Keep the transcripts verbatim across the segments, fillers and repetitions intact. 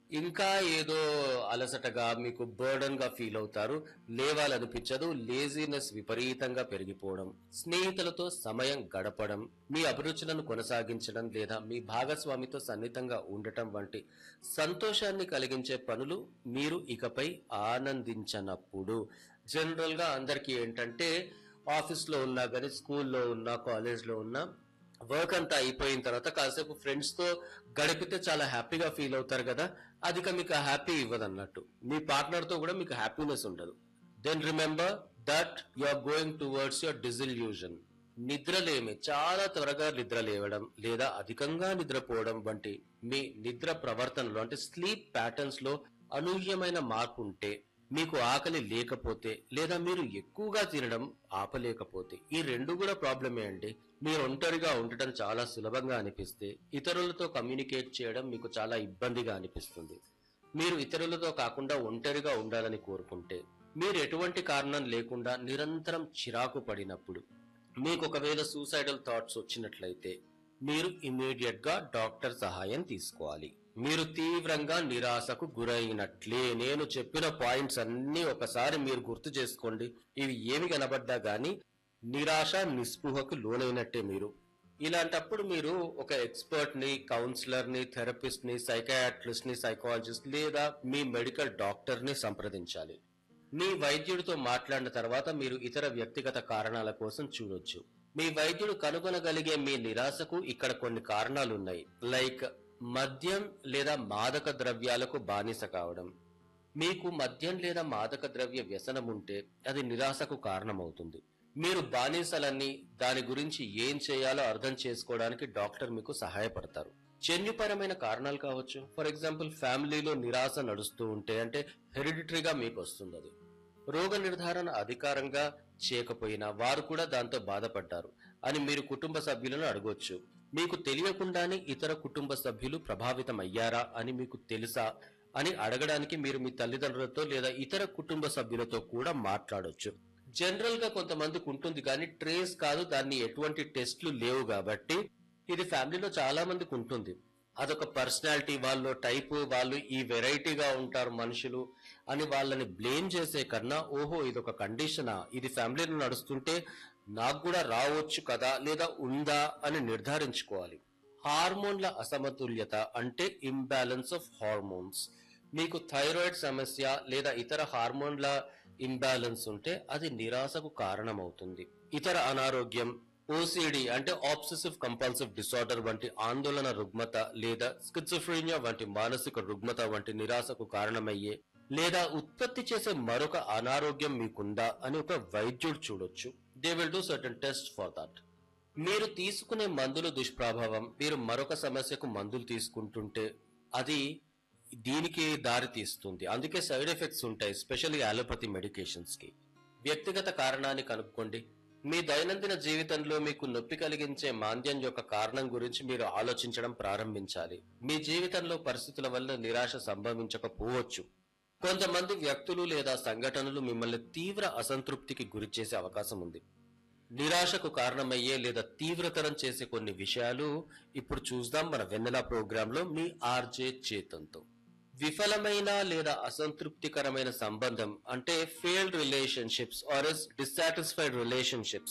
ఇంకా ఏదో అలసటగా మీకు బర్డెన్ గా ఫీల్ అవుతారు. లేవాలనిపించదు. లేజీనెస్ విపరీతంగా పెరిగిపోవడం, స్నేహితులతో సమయం గడపడం, మీ అభిరుచులను కొనసాగించడం లేదా మీ భాగస్వామితో సన్నిహితంగా ఉండటం వంటి సంతోషాన్ని కలిగించే పనులు మీరు ఇకపై ఆనందించనప్పుడు. జనరల్ గా అందరికీ ఏంటంటే ఆఫీస్ లో ఉన్నా కానీ స్కూల్లో ఉన్నా కాలేజ్ లో ఉన్నా వర్క్ అంతా అయిపోయిన తర్వాత కాసేపు ఫ్రెండ్స్ తో గడిపితే చాలా హ్యాపీగా ఫీల్ అవుతారు కదా. అది ఇక మీకు హ్యాపీ ఇవ్వదు అన్నట్టు. మీ పార్ట్నర్ తో కూడా మీకు హ్యాపీనెస్ ఉండదు. Then remember that you are going towards your డిజిల్యూషన్. నిద్రలేమి, చాలా త్వరగా నిద్ర లేవడం లేదా అధికంగా నిద్రపోవడం వంటి మీ నిద్ర ప్రవర్తనలో అంటే స్లీప్ ప్యాటర్న్స్ లో అనూహ్యమైన మార్పు ఉంటే, మీకు ఆకలి లేకపోతే లేదా మీరు ఎక్కువగా తినడం ఆపలేకపోతే, ఈ రెండు కూడా ప్రాబ్లమే అండి. మీరు ఒంటరిగా ఉండటం చాలా సులభంగా అనిపిస్తే ఇతరులతో కమ్యూనికేట్ చేయడం మీకు చాలా ఇబ్బందిగా అనిపిస్తుంది. మీరు ఇతరులతో కాకుండా ఒంటరిగా ఉండాలని కోరుకుంటే, మీరు ఎటువంటి కారణం లేకుండా నిరంతరం చిరాకు పడినప్పుడు, మీకు ఒకవేళ సూసైడల్ థాట్స్ వచ్చినట్లయితే మీరు ఇమీడియట్ గా డాక్టర్ సహాయం తీసుకోవాలి. మీరు తీవ్రంగా నిరాశకు గురైనట్లే. నేను చెప్పిన పాయింట్స్ అన్ని ఒకసారి మీరు గుర్తు చేసుకోండి. ఇవి ఏమి కనబడ్డా గానీ నిరాశ నిస్పృహకు లోనైనట్టే మీరు. ఇలాంటప్పుడు మీరు ఒక ఎక్స్పర్ట్ ని, కౌన్సిలర్ ని, థెరపిస్ట్ ని, సైకాట్రిస్ట్ ని, సైకాలజిస్ట్ లేదా మీ మెడికల్ డాక్టర్ ని సంప్రదించాలి. మీ వైద్యుడితో మాట్లాడిన తర్వాత మీరు ఇతర వ్యక్తిగత కారణాల కోసం చూడొచ్చు. మీ వైద్యుడు కనుగొనగలిగే మీ నిరాశకు ఇక్కడ కొన్ని కారణాలున్నాయి. లైక్ మద్యం లేదా మాదక ద్రవ్యాలకు బానిస కావడం. మీకు మద్యం లేదా మాదక ద్రవ్య వ్యసనం ఉంటే అది నిరాశకు కారణమవుతుంది. మీరు బానిసలన్నీ దాని గురించి ఏం చేయాలో అర్థం చేసుకోవడానికి డాక్టర్ మీకు సహాయపడతారు. జన్యుపరమైన కారణాలు కావచ్చు. ఫర్ ఎగ్జాంపుల్ ఫ్యామిలీలో నిరాశ నడుస్తూ ఉంటే, అంటే హెరిడిటరీగా మీకు వస్తుంది అది. రోగ నిర్ధారణ అధికారంగా చేయకపోయినా వారు కూడా దాంతో బాధపడ్డారు అని మీరు కుటుంబ సభ్యులను అడగొచ్చు. మీకు తెలియకుండానే ఇతర కుటుంబ సభ్యులు ప్రభావితం అయ్యారా అని మీకు తెలుసా అని అడగడానికి మీరు మీ తల్లిదండ్రులతో లేదా ఇతర కుటుంబ సభ్యులతో కూడా మాట్లాడొచ్చు. జనరల్ గా కొంతమందికి ఉంటుంది కానీ ట్రేస్ కాదు, దాన్ని ఎటువంటి టెస్ట్లు లేవు కాబట్టి ఇది ఫ్యామిలీలో చాలా మందికి ఉంటుంది. అదొక పర్సనాలిటీ, వాళ్ళు టైపు, వాళ్ళు ఈ వెరైటీగా ఉంటారు మనుషులు అని వాళ్ళని బ్లేమ్ చేసే కన్నా, ఓహో ఇదొక కండిషనా, ఇది ఫ్యామిలీలో నడుస్తుంటే నాకు కూడా రావచ్చు కదా లేదా ఉందా అని నిర్ధారించుకోవాలి. హార్మోన్ల అసమతుల్యత అంటే ఇంబ్యాలెన్స్ ఆఫ్ హార్మోన్స్. మీకు థైరాయిడ్ సమస్య లేదా ఇతర హార్మోన్ల ఇంబ్యాలెన్స్ ఉంటే అది నిరాశకు కారణమవుతుంది. ఇతర అనారోగ్యం, ఓసిడి అంటే ఆబ్సెసివ్ కంపల్సివ్ డిసార్డర్ వంటి ఆందోళన రుగ్మత లేదా స్కిజోఫ్రీనియా వంటి మానసిక రుగ్మత వంటి నిరాశకు కారణమయ్యే లేదా ఉత్పత్తి చేసే మరొక అనారోగ్యం మీకుందా అని ఒక వైద్యుడు చూడొచ్చు. They will do certain test for that. మీరు తీసుకునే మందుల దుష్ప్రభావం, మీరు మరొక సమస్యకు మందులు తీసుకుంటుంటే అది దీనికి దారి తీస్తుంది. అందుకే సైడ్ ఎఫెక్ట్స్ ఉంటాయి, స్పెషల్లీ అలోపతి మెడికేషన్స్ కి. వ్యక్తిగత కారణాన్ని కనుక్కోండి. మీ దైనందిన జీవితంలో మీకు నొప్పి కలిగించే మాంద్యం యొక్క కారణం గురించి మీరు ఆలోచించడం ప్రారంభించాలి. మీ జీవితంలో పరిస్థితుల వల్ల నిరాశ సంభవించకపోవచ్చు. కొంతమంది వ్యక్తులు లేదా సంఘటనలు మిమ్మల్ని తీవ్ర అసంతృప్తికి గురి చేసే అవకాశం ఉంది. నిరాశకు కారణమయ్యే లేదా తీవ్రతరం చేసే కొన్ని విషయాలు ఇప్పుడు చూద్దాం మన వెన్నెల ప్రోగ్రామ్ లో మీ ఆర్జే చేతన్తో. విఫలమైన లేదా అసంతృప్తికరమైన సంబంధం అంటే failed relationships are dissatisfied relationships.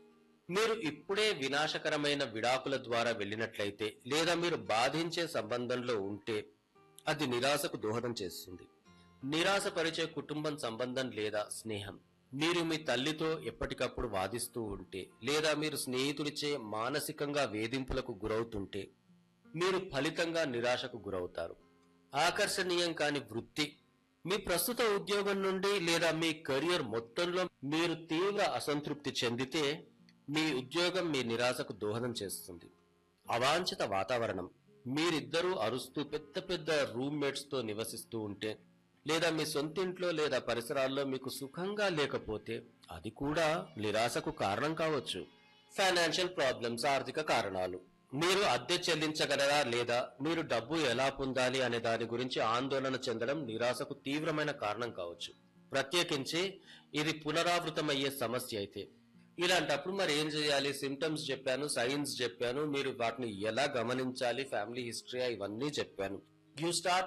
మీరు ఇప్పుడే వినాశకరమైన విడాకుల ద్వారా వెళ్ళినట్లయితే లేదా మీరు బాధించే సంబంధంలో ఉంటే అది నిరాశకు దోహదం చేస్తుంది. నిరాశపరిచే కుటుంబం సంబంధం లేదా స్నేహం. మీరు మీ తల్లితో ఎప్పటికప్పుడు వాదిస్తూ ఉంటే లేదా మీరు స్నేహితుడిచే మానసికంగా వేధింపులకు గురవుతుంటే మీరు ఫలితంగా నిరాశకు గురవుతారు. ఆకర్షణీయం కాని వృత్తి. మీ ప్రస్తుత ఉద్యోగం నుండి లేదా మీ కెరియర్ మొత్తంలో మీరు తీవ్ర అసంతృప్తి చెందితే మీ ఉద్యోగం మీ నిరాశకు దోహదం చేస్తుంది. అవాంఛిత వాతావరణం. మీరిద్దరూ అరుస్తూ పెద్ద పెద్ద రూమ్మేట్స్ తో నివసిస్తూ ఉంటే లేదా మీ సొంతింట్లో లేదా పరిసరాల్లో మీకు సుఖంగా లేకపోతే అది కూడా నిరాశకు కారణం కావచ్చు. ఫైనాన్షియల్ ప్రాబ్లమ్స్, ఆర్థిక కారణాలు. మీరు అద్దె చెల్లించగలరా లేదా మీరు డబ్బు ఎలా పొందాలి అనే దాని గురించి ఆందోళన చెందడం నిరాశకు తీవ్రమైన కారణం కావచ్చు. ప్రత్యేకించి ఇది పునరావృతమయ్యే సమస్య అయితే. ఇలాంటప్పుడు మరి ఏం చేయాలి? సిమ్టమ్స్ చెప్పాను, సైన్స్ చెప్పాను, మీరు వాటిని ఎలా గమనించాలి, ఫ్యామిలీ హిస్టరీ ఇవన్నీ చెప్పాను. You start